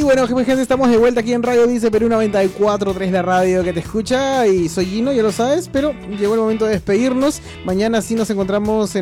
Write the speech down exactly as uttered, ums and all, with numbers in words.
bueno, gente, estamos de vuelta aquí en Radio Dice Perú noventa y cuatro punto tres, la radio que te escucha. Y soy Gino, ya lo sabes, pero llegó el momento de despedirnos. Mañana sí nos encontramos en